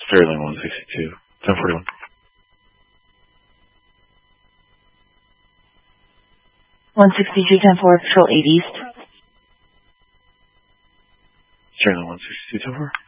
Sterling 162, 1041. One 62, 10-4, Patrol 8 East. Sterling 162, 10-4.